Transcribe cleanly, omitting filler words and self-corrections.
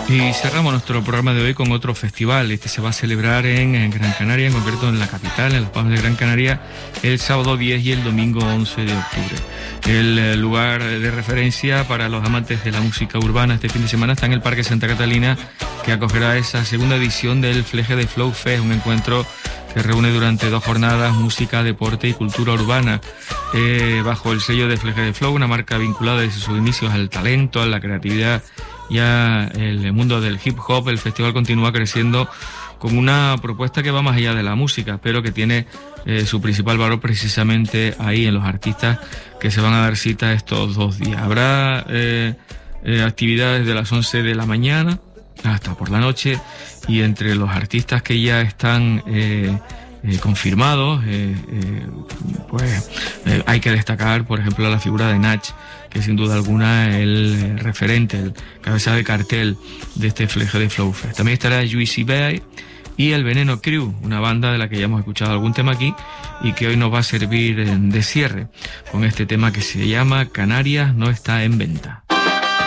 Y cerramos nuestro programa de hoy con otro festival. Este se va a celebrar en Gran Canaria, en concreto en la capital, en Las Palmas de Gran Canaria, el sábado 10 y el domingo 11 de octubre. El lugar de referencia para los amantes de la música urbana este fin de semana está en el Parque Santa Catalina, que acogerá esa segunda edición del Fleje de Flow Fest, un encuentro que reúne durante 2 jornadas música, deporte y cultura urbana, bajo el sello de Fleje de Flow, una marca vinculada desde sus inicios al talento, a la creatividad y al mundo del hip hop. El festival continúa creciendo con una propuesta que va más allá de la música, pero que tiene su principal valor precisamente ahí, en los artistas que se van a dar cita estos 2 días. Habrá actividades de las 11 de la mañana hasta por la noche, y entre los artistas que ya están confirmados, hay que destacar, por ejemplo, la figura de Nach, que sin duda alguna es el referente, el cabeza de cartel de este Fleje de Flow Fest. También estará Juicy Bay y el Veneno Crew, una banda de la que ya hemos escuchado algún tema aquí y que hoy nos va a servir de cierre con este tema que se llama Canarias no está en venta.